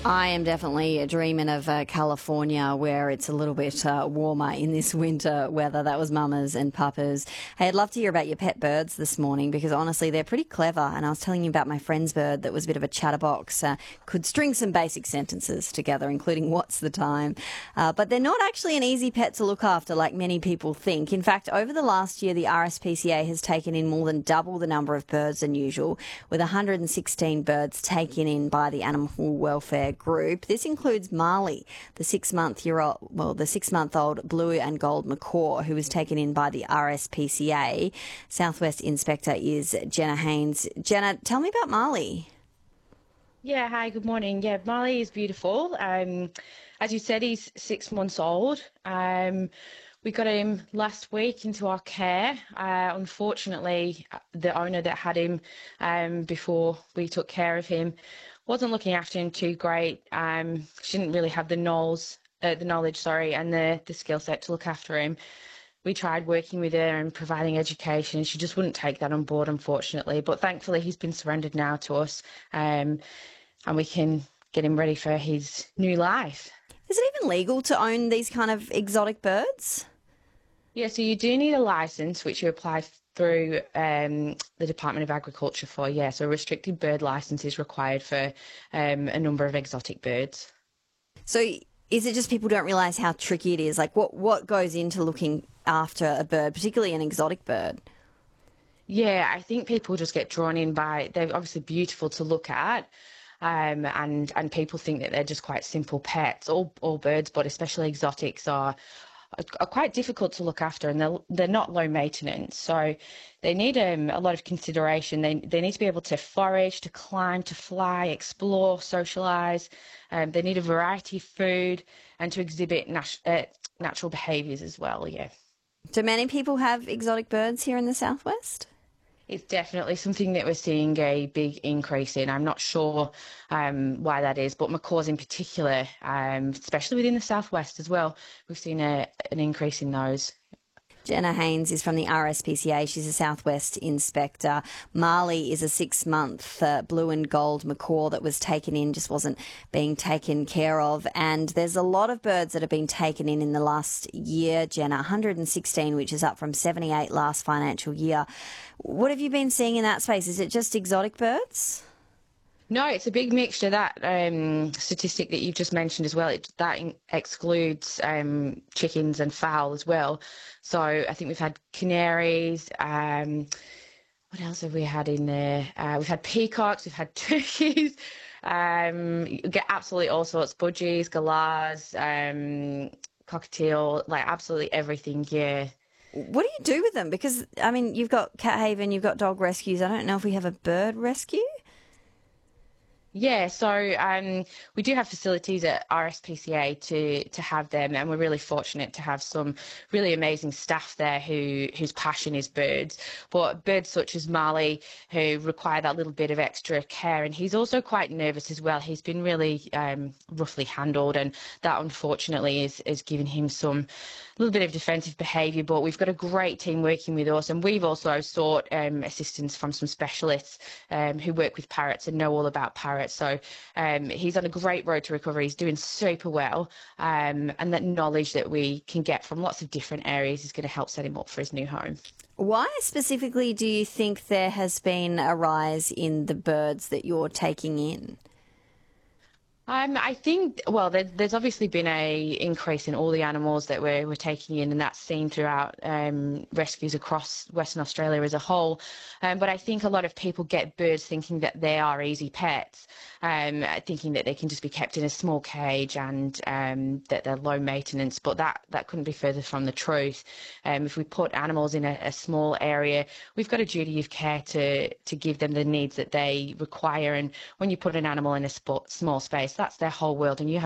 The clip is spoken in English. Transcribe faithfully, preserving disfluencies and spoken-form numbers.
I am definitely dreaming of uh, California where it's a little bit uh, warmer in this winter weather. That was mamas and papas. Hey, I'd love to hear about your pet birds this morning because honestly they're pretty clever, and I was telling you about my friend's bird that was a bit of a chatterbox, uh, could string some basic sentences together including what's the time, uh, but they're not actually an easy pet to look after like many people think. In fact, over the last year the R S P C A has taken in more than double the number of birds than usual, with one hundred sixteen birds taken in by the Animal Welfare Group. This includes Marley, the six-month-year-old, well, the six-month-old blue and gold macaw, who was taken in by the R S P C A. Southwest Inspector is Jenna Haynes. Jenna, tell me about Marley. Yeah, hi, good morning. Yeah, Marley is beautiful. Um, as you said, he's six months old. Um, we got him last week into our care. Uh, unfortunately, the owner that had him um, before we took care of him wasn't looking after him too great. Um, she didn't really have the knowledge, uh, the knowledge, sorry, and the the skill set to look after him. We tried working with her and providing education. She just wouldn't take that on board, unfortunately. But thankfully, he's been surrendered now to us, um, and we can get him ready for his new life. Is it even legal to own these kind of exotic birds? Yeah, so you do need a license, which you apply through um, the Department of Agriculture for. Yeah, so a restricted bird license is required for um, a number of exotic birds. So is it just people don't realise how tricky it is? Like what, what goes into looking after a bird, particularly an exotic bird? Yeah, I think people just get drawn in by, they're obviously beautiful to look at. Um, and and people think that they're just quite simple pets. All all birds, but especially exotics, are are quite difficult to look after, and they're they're not low maintenance. So they need um, a lot of consideration. They they need to be able to forage, to climb, to fly, explore, socialise. Um, they need a variety of food and to exhibit nat- uh, natural behaviours as well. Yeah. Do many people have exotic birds here in the southwest? It's definitely something that we're seeing a big increase in. I'm not sure um, why that is, but macaws in particular, um, especially within the southwest as well, we've seen a, an increase in those. Jenna Haynes is from the R S P C A. She's a Southwest Inspector. Marley is a six-month uh, blue and gold macaw that was taken in, just wasn't being taken care of. And there's a lot of birds that have been taken in in the last year, Jenna, one hundred sixteen, which is up from seventy-eight last financial year. What have you been seeing in that space? Is it just exotic birds? No, it's a big mixture. That um, statistic that you've just mentioned as well, it, that in, excludes um, chickens and fowl as well. So I think we've had canaries. Um, what else have we had in there? Uh, we've had peacocks. We've had turkeys. Um, you get absolutely all sorts: budgies, galahs, um, cockatiel, like absolutely everything. Yeah. What do you do with them? Because, I mean, you've got Cat Haven, you've got dog rescues. I don't know if we have a bird rescue. Yeah, so um, we do have facilities at R S P C A to to have them, and we're really fortunate to have some really amazing staff there who whose passion is birds. But birds such as Marley, who require that little bit of extra care, and he's also quite nervous as well. He's been really um, roughly handled, and that unfortunately is is giving him some little bit of defensive behaviour. But we've got a great team working with us, and we've also sought um, assistance from some specialists um, who work with parrots and know all about parrots. So um, he's on a great road to recovery. He's doing super well. Um, and that knowledge that we can get from lots of different areas is going to help set him up for his new home. Why specifically do you think there has been a rise in the birds that you're taking in? Um, I think, well, there, there's obviously been a increase in all the animals that we're, we're taking in, and that's seen throughout um, rescues across Western Australia as a whole. Um, but I think a lot of people get birds thinking that they are easy pets, um, thinking that they can just be kept in a small cage and um, that they're low maintenance. But that, that couldn't be further from the truth. Um, if we put animals in a, a small area, we've got a duty of care to, to give them the needs that they require. And when you put an animal in a sp- small space, that's their whole world, and you have